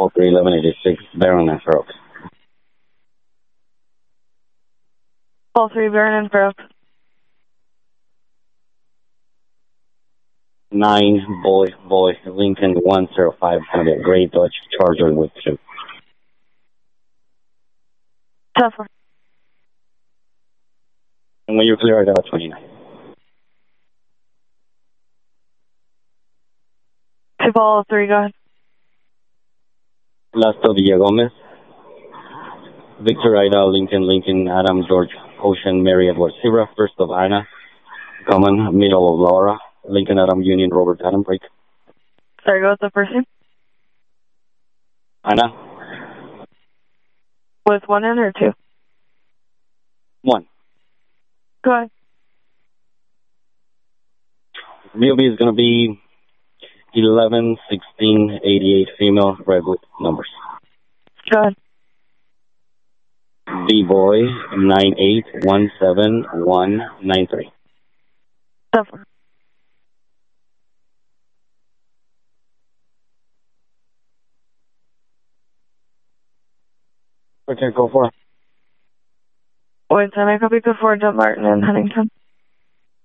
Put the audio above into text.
031186, Baron and Fair Oaks. All 3 Baron and Fair Oaks. 9 Boy, Lincoln 105, going to be a gray Dodge Charger with 2. Tougher. And when you're clear, I got 29. 2 Ball 3, go ahead. Lasto Villa Gomez, Victor Ida, Lincoln, Adam, George, Ocean, Mary, Edward, Sierra, First of Anna, Common, Middle of Laura, Lincoln, Adam, Union, Robert, Adam, Break. Sorry, go with the first name. Anna. With 1 N or 2? 1. Go ahead. VOB is going to be 11, 16, 88, female, red with numbers. Go ahead. B-Boy, 9817193. Tougher. Okay, go for it. Wait, time I copy before John Martin and Huntington.